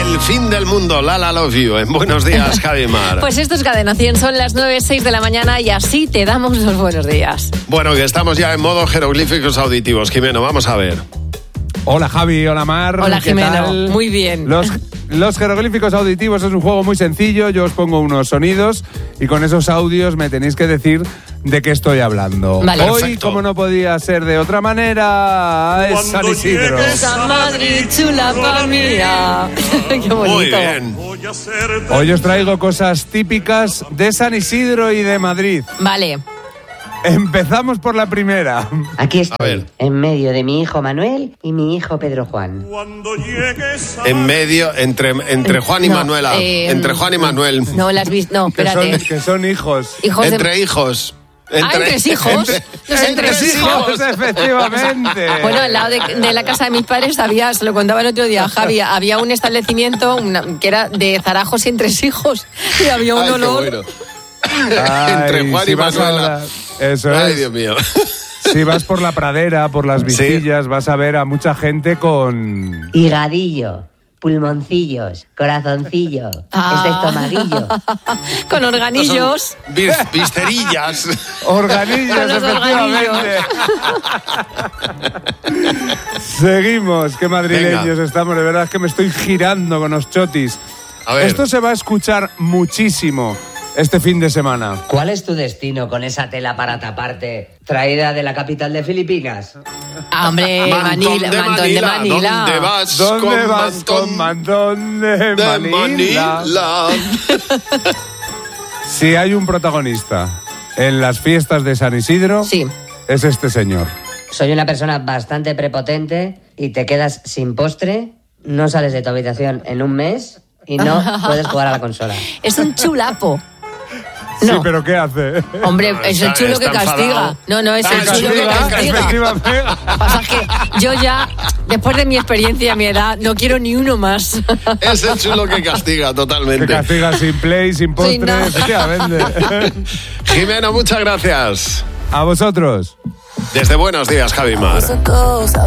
el fin del mundo, Lala Love You. En Buenos Días, Javi Mar. Pues esto es Cadena 100, son las 9:06 de la mañana y así te damos los buenos días. Bueno, que estamos ya en modo jeroglíficos auditivos. Jimeno, vamos a ver. Hola Javi, hola Mar. Hola ¿qué Jimeno, tal? muy bien. Los jeroglíficos auditivos es un juego muy sencillo. Yo os pongo unos sonidos y con esos audios me tenéis que decir de qué estoy hablando. Vale. Hoy, Perfecto. como no podía ser de otra manera, es San Isidro. San Madrid, chula pa' mía. Qué bonito. Muy bien. Hoy os traigo cosas típicas de San Isidro y de Madrid. Vale. Empezamos por la primera. Aquí A ver. estoy, en medio de mi hijo Manuel y mi hijo Pedro Juan. En medio, entre Juan y No, Manuela. Entre Juan y Manuel. No las viste, no, espérate. Que son hijos. Hijos de... Entre hijos. ¿entre hijos? No sé, entre hijos, efectivamente. Bueno, al lado de la casa de mis padres había, se lo contaba el otro día, Javi, había un establecimiento que era de zarajos y entresijos y había un Ay, qué olor. bueno. Ay, Entre Juan si y vas Manuela. Eso Ay, es. Dios mío. Si vas por la pradera, por las Vistillas, vas a ver a mucha gente con... Higadillo, pulmoncillos, corazoncillo, estomaguillo. Con organillos. Visterillas. Organillos, Con los efectivamente. Seguimos, qué madrileños Venga. estamos. De verdad es que me estoy girando con los chotis. A ver. Esto se va a escuchar muchísimo este fin de semana. ¿Cuál es tu destino con esa tela para taparte traída de la capital de Filipinas? Ah, hombre, Mantón de Manila. ¿Dónde vas? ¿Dónde vas mantón con mantón de de Manila? Manila? Si hay un protagonista en las fiestas de San Isidro, Sí. es este señor. Soy una persona bastante prepotente y te quedas sin postre, no sales de tu habitación en un mes y no puedes jugar a la consola. Es un chulapo. Sí, No. pero ¿qué hace? Hombre, es el chulo que está castiga. enfadado. No, es el Ah, chulo que castiga. Efectivamente. Pasa que yo ya, después de mi experiencia y mi edad, no quiero ni uno más. Es el chulo que castiga Que totalmente. castiga sin play, sin postre, Sin nada. efectivamente. Jimeno, muchas gracias. A vosotros. Desde Buenos Días, Javi Mar.